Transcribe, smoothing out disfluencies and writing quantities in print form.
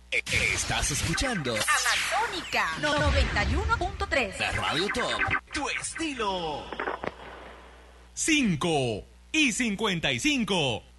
Estás escuchando Amazónica 91.3. la Radio Top. Tu estilo. 5:55.